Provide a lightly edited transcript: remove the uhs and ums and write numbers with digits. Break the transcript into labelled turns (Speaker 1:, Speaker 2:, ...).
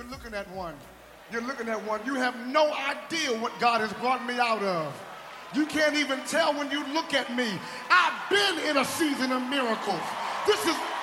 Speaker 1: You're looking at one. You're looking at one. You have no idea what God has brought me out of. You can't even tell when you look at me. I've been in a season of miracles. This is